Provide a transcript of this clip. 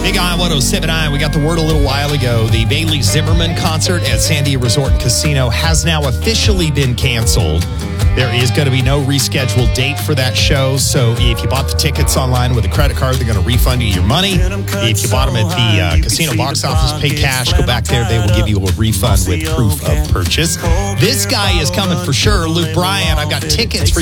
Big Eye 107.9. We got the word a little while ago. The Bailey Zimmerman concert at Sandia Resort and Casino has now officially been canceled. There is going to be no rescheduled date for that show. So if you bought the tickets online with a credit card, they're going to refund you your money. If you bought them at the casino box office, pay cash, go back there. They will give you a refund with proof of purchase. This guy is coming for sure. Luke Bryan, I've got tickets for